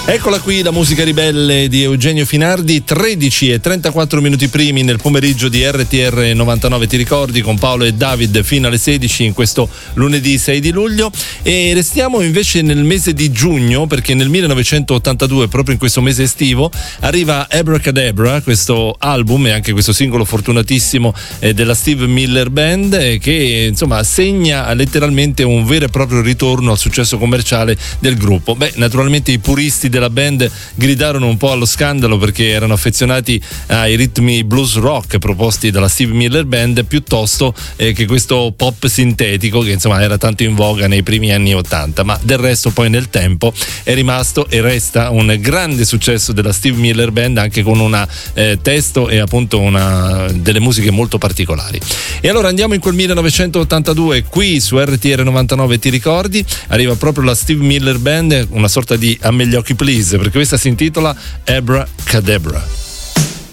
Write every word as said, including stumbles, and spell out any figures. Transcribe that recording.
Eccola qui la musica ribelle di Eugenio Finardi, tredici e trentaquattro minuti primi nel pomeriggio di R T R novantanove, ti ricordi, con Paolo e David fino alle sedici in questo lunedì sei di luglio. E restiamo invece nel mese di giugno, perché nel millenovecentottantadue, proprio in questo mese estivo, arriva Abracadabra, questo album e anche questo singolo fortunatissimo eh, della Steve Miller Band, eh, che insomma segna letteralmente un vero e proprio ritorno al successo commerciale del gruppo. Beh, naturalmente i puristi della band gridarono un po' allo scandalo perché erano affezionati ai ritmi blues rock proposti dalla Steve Miller Band piuttosto eh, che questo pop sintetico che insomma era tanto in voga nei primi anni ottanta, ma del resto poi nel tempo è rimasto e resta un grande successo della Steve Miller Band, anche con una eh, testo e appunto una delle musiche molto particolari. E allora andiamo in quel millenovecentottantadue, qui su R T R novantanove, ti ricordi, arriva proprio la Steve Miller Band, una sorta di A me gli occhi please, perché questa si intitola Abracadabra.